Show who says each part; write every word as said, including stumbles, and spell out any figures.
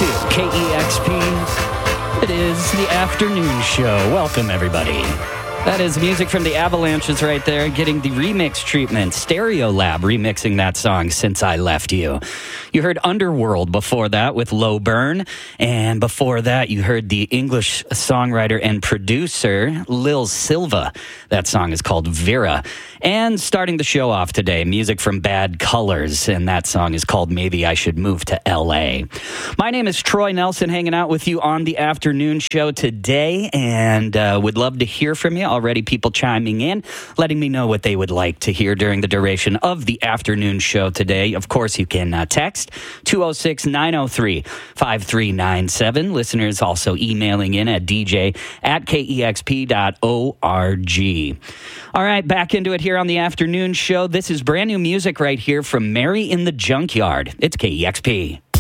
Speaker 1: to K E X P. It is the afternoon show. Welcome, everybody. That is music from the Avalanches right there, getting the remix treatment. Stereolab remixing that song, Since I Left You. You heard Underworld before that with Low Burn. And before that, you heard the English songwriter and producer, Lil Silva. That song is called Vera. And starting the show off today, music from Bad Colors. And that song is called Maybe I Should Move to L A. My name is Troy Nelson, hanging out with you on the afternoon show today. And uh, would love to hear from you. Already people chiming in, letting me know what they would like to hear during the duration of the afternoon show today. Of course, you can uh, text two oh six, nine oh three, five three nine seven. Listeners also emailing in at d j at k e x p dot org. All right, back into it here on the afternoon show. This is brand new music right here from Mary in the Junkyard. It's K E X P.